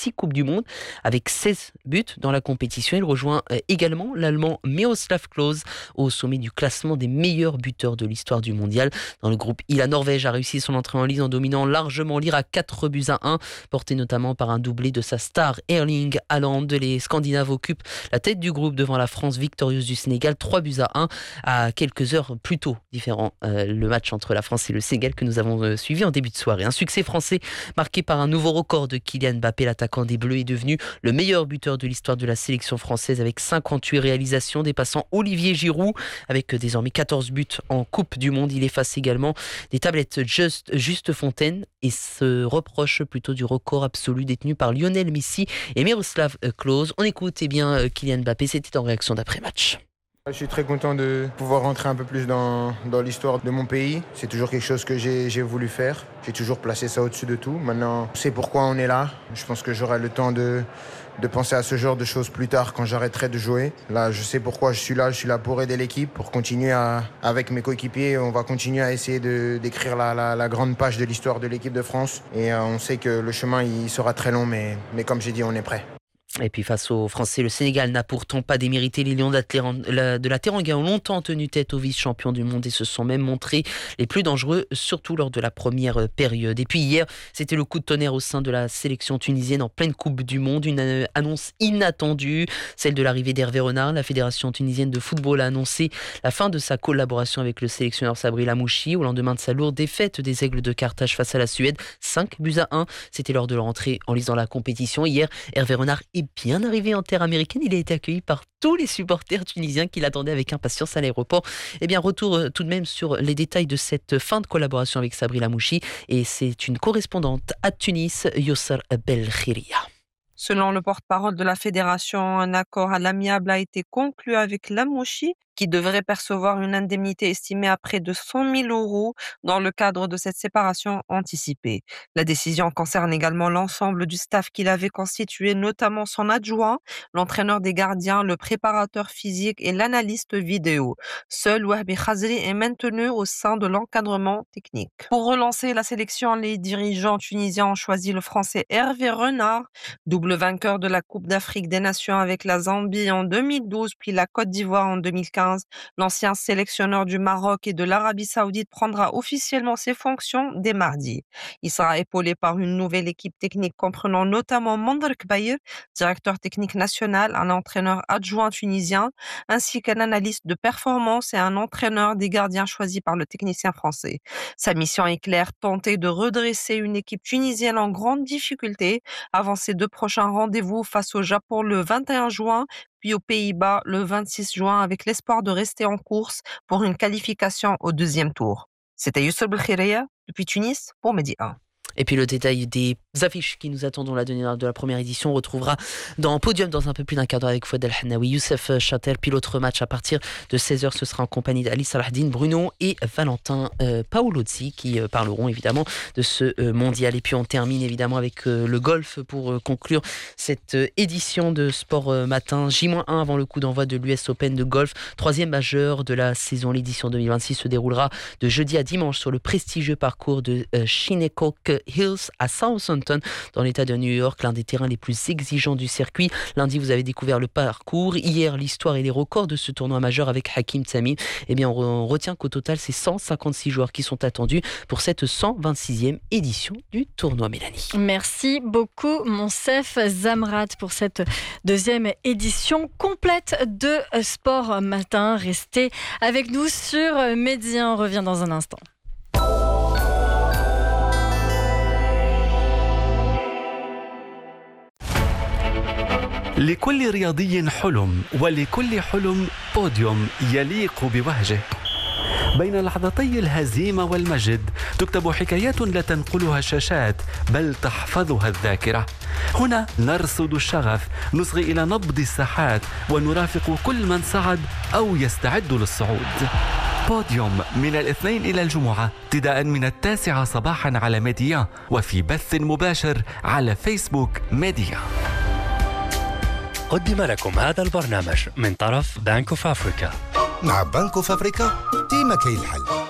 6 Coupes du Monde avec 16 buts dans la compétition. Il rejoint également l'Allemand Miroslav Klose au sommet du classement des meilleurs buteurs de l'histoire du mondial. Dans le groupe I, la Norvège a réussi son entrée en lice en dominant largement l'Irak à 4-1, porté notamment par un doublé de sa star Erling Haaland. Les Scandinaves occupent la tête du groupe devant la France victorieuse du Sénégal 3-1 à quelques heures plus tôt. Différent le match entre la France et le Sénégal que nous avons suivi en début de soirée. Un succès français marqué par un nouveau record de Kylian Mbappé. L'attaquant des Bleus est devenu le meilleur buteur de l'histoire de la sélection française avec 58 réalisations, dépassant Olivier Giroud avec désormais 14 buts en Coupe du Monde. Il efface également des tablettes Juste Fontaine et se reproche plutôt du record absolu détenu par Lionel Messi et Miroslav Klose. On écoute Kylian Mbappé, c'était en réaction d'après-match. Je suis très content de pouvoir rentrer un peu plus dans l'histoire de mon pays. C'est toujours quelque chose que j'ai voulu faire. J'ai toujours placé ça au-dessus de tout. Maintenant, je sais pourquoi on est là. Je pense que j'aurai le temps de penser à ce genre de choses plus tard quand j'arrêterai de jouer. Là, je sais pourquoi je suis là. Je suis là pour aider l'équipe, pour continuer avec mes coéquipiers. On va continuer à essayer d'écrire la grande page de l'histoire de l'équipe de France. Et on sait que le chemin, il sera très long, mais comme j'ai dit, on est prêt. Et puis face aux Français, le Sénégal n'a pourtant pas démérité. Les Lions de la Teranga ont longtemps tenu tête aux vice-champions du monde et se sont même montrés les plus dangereux, surtout lors de la première période. Et puis hier, c'était le coup de tonnerre au sein de la sélection tunisienne en pleine Coupe du Monde. Une annonce inattendue, celle de l'arrivée d'Hervé Renard. La Fédération tunisienne de football a annoncé la fin de sa collaboration avec le sélectionneur Sabri Lamouchi au lendemain de sa lourde défaite des Aigles de Carthage face à la Suède, 5-1. C'était lors de leur entrée en lice dans la compétition. Hier, Hervé Renard est bien arrivé en terre américaine. Il a été accueilli par tous les supporters tunisiens qui l'attendaient avec impatience à l'aéroport. Eh bien, retour tout de même sur les détails de cette fin de collaboration avec Sabri Lamouchi. Et c'est une correspondante à Tunis, Yossar Belkhiria. Selon le porte-parole de la fédération, un accord à l'amiable a été conclu avec Lamouchi, qui devrait percevoir une indemnité estimée à près de 100 000 € dans le cadre de cette séparation anticipée. La décision concerne également l'ensemble du staff qu'il avait constitué, notamment son adjoint, l'entraîneur des gardiens, le préparateur physique et l'analyste vidéo. Seul Wahbi Khazri est maintenu au sein de l'encadrement technique. Pour relancer la sélection, les dirigeants tunisiens ont choisi le Français Hervé Renard, double vainqueur de la Coupe d'Afrique des Nations avec la Zambie en 2012 puis la Côte d'Ivoire en 2015. L'ancien sélectionneur du Maroc et de l'Arabie Saoudite prendra officiellement ses fonctions dès mardi. Il sera épaulé par une nouvelle équipe technique comprenant notamment Mandar Kbaïr, directeur technique national, un entraîneur adjoint tunisien, ainsi qu'un analyste de performance et un entraîneur des gardiens choisi par le technicien français. Sa mission est claire, tenter de redresser une équipe tunisienne en grande difficulté avant ses 2 prochains rendez-vous face au Japon le 21 juin, puis aux Pays-Bas le 26 juin avec l'espoir de rester en course pour une qualification au 2e tour. C'était Yossar Belkhiria depuis Tunis pour Medi 1. Et puis le détail des affiches qui nous attendent la dernière de la première édition, on retrouvera dans Podium dans un peu plus d'un quart d'heure avec Fouad El-Hanaoui, Youssef Chater. Puis l'autre match à partir de 16h, ce sera en compagnie d'Ali Salahdine Bruno et Valentin Paolozzi qui parleront évidemment de ce mondial. Et puis on termine évidemment avec le golf pour conclure cette édition de Sport Matin. J-1 avant le coup d'envoi de l'US Open de golf, 3e majeur de la saison. L'édition 2026 se déroulera de jeudi à dimanche sur le prestigieux parcours de Shinnecock Hills à Southampton dans l'état de New York, l'un des terrains les plus exigeants du circuit. Lundi, vous avez découvert le parcours. Hier, l'histoire et les records de ce tournoi majeur avec Hakim Tamim. Eh bien, on retient qu'au total, c'est 156 joueurs qui sont attendus pour cette 126e édition du tournoi. Mélanie. Merci beaucoup, Monsef Zamrat, pour cette 2e édition complète de Sport Matin. Restez avec nous sur Média. On revient dans un instant. لكل رياضي حلم، ولكل حلم بوديوم يليق بوهجه. بين لحظتي الهزيمة والمجد تكتب حكايات لا تنقلها الشاشات بل تحفظها الذاكرة. هنا نرصد الشغف، نصغي إلى نبض الساحات ونرافق كل من صعد أو يستعد للصعود. بوديوم من الاثنين إلى الجمعة ابتداء من 9 صباحا على ميديا وفي بث مباشر على فيسبوك ميديا. قدم لكم هذا البرنامج من طرف بنك اوف افريكا. مع بنك اوف افريكا ديما كاين الحل.